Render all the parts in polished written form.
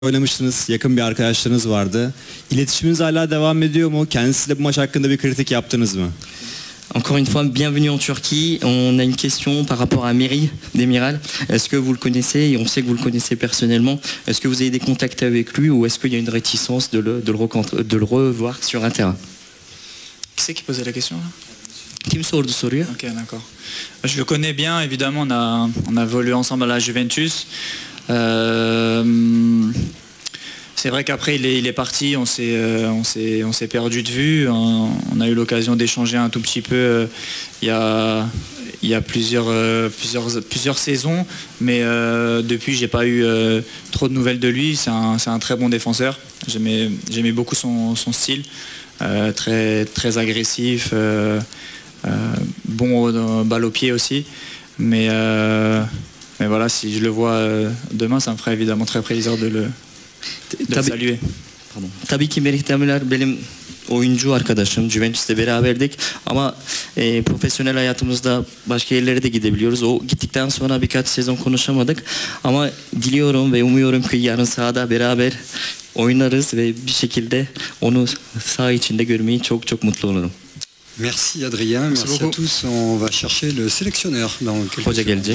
oynamıştınız, yakın bir arkadaşlarınız vardı. İletişiminiz hala devam ediyor mu? Kendisiyle bu maç hakkında bir kritik yaptınız mı? Encore une fois, bienvenue en Turquie. On a une question par rapport à Merih Demiral. Est-ce que vous le connaissez? Et on sait que vous le connaissez personnellement. Est-ce que vous avez des contacts avec lui ou est-ce qu'il y a une réticence de le revoir sur un terrain? Qui c'est qui posait la question là? Kim sordu soruyu? Ok, d'accord. Je le connais bien, évidemment, on a évolué ensemble à la Juventus. C'est vrai qu'après il est parti, on s'est perdu de vue. On a eu l'occasion d'échanger un tout petit peu il y a plusieurs saisons, mais depuis j'ai pas eu trop de nouvelles de lui. C'est un très bon défenseur. J'aimais beaucoup son style, très agressif, bon balle au pied aussi. Mais voilà, si je le vois demain, ça me ferait évidemment très plaisir de le saluer. Pardon. Tabii ki Merih Demiral benim oyuncu arkadaşım. Juventus'te beraberdik ama profesyonel hayatımızda başka yerlere de gidebiliyoruz. O gittikten sonra birkaç sezon konuşamadık ama diliyorum ve umuyorum ki yarın sahada beraber oynarız ve bir şekilde onu saha içinde görmeyi çok mutlu olurum. Merci Adrien, merci à tous. On va chercher le sélectionneur dans quelques Hoca gelecek.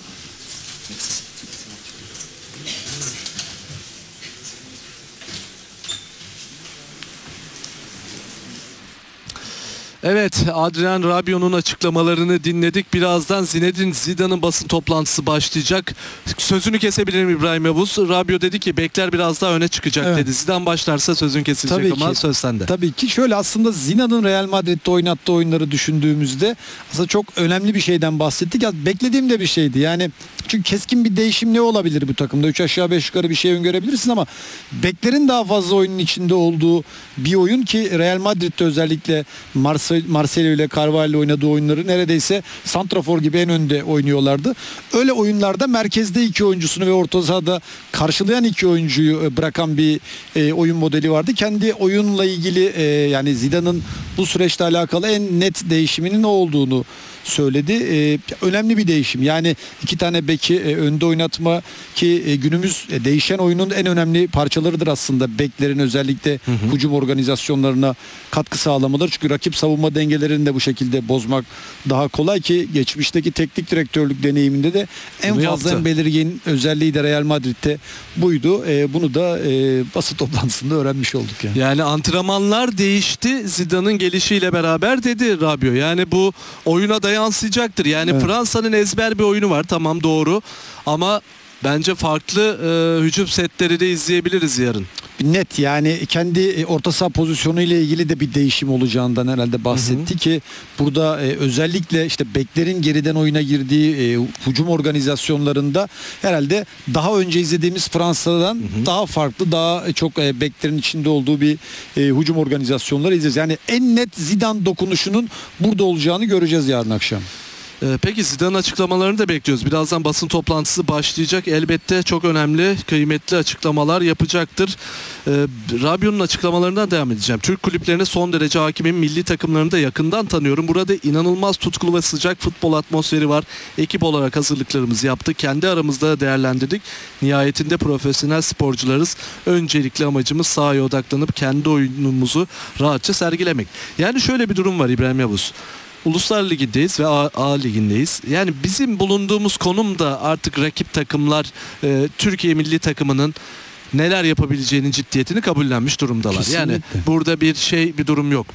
Evet, Adrien Rabiot'un açıklamalarını dinledik. Birazdan Zinedine Zidane'ın basın toplantısı başlayacak. Sözünü kesebilirim İbrahim Yavuz. Rabiot dedi ki bekler biraz daha öne çıkacak dedi. Zidane başlarsa sözün kesilecek tabii ama ki, söz sende. Tabii ki şöyle aslında Zidane'ın Real Madrid'de oynattığı oyunları düşündüğümüzde aslında çok önemli bir şeyden bahsettik. Ya, beklediğim de bir şeydi. Yani çünkü keskin bir değişim ne olabilir bu takımda? 3 aşağı 5 yukarı bir şey öngörebilirsin ama beklerin daha fazla oyunun içinde olduğu bir oyun ki Real Madrid'de özellikle Marcelo ile Carvalho oynadığı oyunları neredeyse santrafor gibi en önde oynuyorlardı. Öyle oyunlarda merkezde iki oyuncusunu ve orta sahada karşılayan iki oyuncuyu bırakan bir oyun modeli vardı. Kendi oyunla ilgili yani Zidane'ın bu süreçle alakalı en net değişiminin ne olduğunu söyledi. Önemli bir değişim. Yani iki tane beki önde oynatma ki günümüz değişen oyunun en önemli parçalarıdır aslında. Beklerin özellikle hücum organizasyonlarına katkı sağlamaları. Çünkü rakip savunma dengelerini de bu şekilde bozmak daha kolay ki geçmişteki teknik direktörlük deneyiminde de en fazla en belirgin özelliği de Real Madrid'de buydu. Bunu da basın toplantısında öğrenmiş olduk yani. Yani antrenmanlar değişti Zidane'ın gelişiyle beraber dedi Rabiot. Yani bu oyuna da yansıyacaktır. Yani evet. Fransa'nın ezber bir oyunu var, tamam, doğru, ama bence farklı hücum setleri de izleyebiliriz yarın. Net, yani kendi orta saha pozisyonu ile ilgili de bir değişim olacağından herhalde bahsetti ki burada özellikle işte beklerin geriden oyuna girdiği hücum organizasyonlarında herhalde daha önce izlediğimiz Fransa'dan daha farklı, daha çok beklerin içinde olduğu bir hücum organizasyonları izleyeceğiz. Yani en net Zidane dokunuşunun burada olacağını göreceğiz yarın akşam. Peki Zidane açıklamalarını da bekliyoruz. Birazdan basın toplantısı başlayacak. Elbette çok önemli, kıymetli açıklamalar yapacaktır. Rabiot'un açıklamalarından devam edeceğim. Türk kulüplerine son derece hakimim. Milli takımlarını da yakından tanıyorum. Burada inanılmaz tutkulu ve sıcak futbol atmosferi var. Ekip olarak hazırlıklarımızı yaptık. Kendi aramızda değerlendirdik. Nihayetinde profesyonel sporcularız. Öncelikli amacımız sahaya odaklanıp kendi oyunumuzu rahatça sergilemek. Yani şöyle bir durum var İbrahim Yavuz. Uluslar Ligi'ndeyiz ve A Ligi'ndeyiz. Yani bizim bulunduğumuz konum da artık rakip takımlar Türkiye milli takımının neler yapabileceğinin ciddiyetini kabullenmiş durumdalar. Kesinlikle. Yani burada bir durum yok.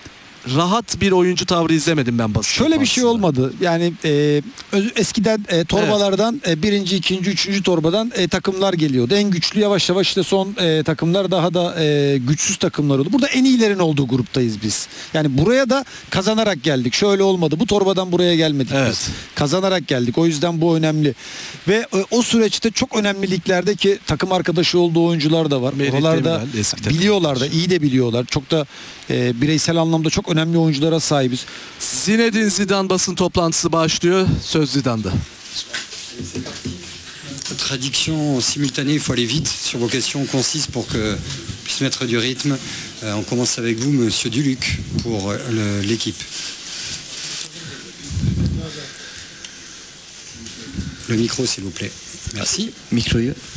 Rahat bir oyuncu tavrı izlemedim ben basın. Şöyle bir şey olmadı. Yani eskiden torbalardan birinci, ikinci, üçüncü torbadan takımlar geliyordu. En güçlü yavaş yavaş işte son takımlar daha da güçsüz takımlar oldu. Burada en iyilerin olduğu gruptayız biz. Yani buraya da kazanarak geldik. Şöyle olmadı. Bu torbadan buraya gelmedik biz. Kazanarak geldik. O yüzden bu önemli. Ve o süreçte çok önemli liglerdeki takım arkadaşı olduğu oyuncular da var. Oralarda biliyorlar da, iyi de biliyorlar. Çok da bireysel anlamda çok önemli oyunculara sahibiz. Zinedine Zidane basın toplantısı başlıyor. Söz Zidane'da. Traduction simultanée, il faut aller vite sur vos questions concises pour que puisse mettre du rythme. On commence avec vous, Monsieur Duluc, pour l'équipe. Le micro, s'il vous plaît. Merci. Mikroyu